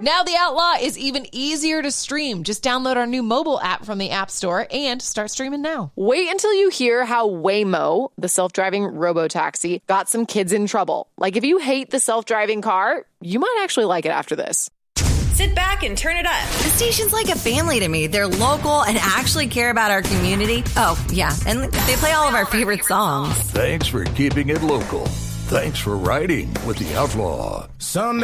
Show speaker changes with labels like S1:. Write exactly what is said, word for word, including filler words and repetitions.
S1: Now The Outlaw is even easier to stream. Just download our new mobile app from the App Store and start streaming now.
S2: Wait until you hear how Waymo, the self-driving robo-taxi, got some kids in trouble. Like, if you hate the self-driving car, you might actually like it after this.
S3: Sit back and turn it up.
S4: The station's like a family to me. They're local and actually care about our community. Oh, yeah, and they play all of our favorite songs.
S5: Thanks for keeping it local. Thanks for riding with The Outlaw.
S6: Some